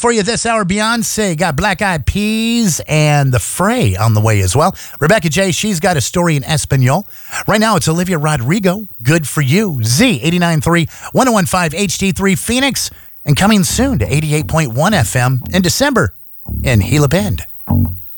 for you this hour. Beyonce got Black Eyed Peas and The Fray on the way as well. Rebecca J, she's got a story in Espanol. Right now, it's Olivia Rodrigo. Good for you. Z, 89.3, 101.5 HD3 Phoenix, and coming soon to 88.1 FM in December in Gila Bend.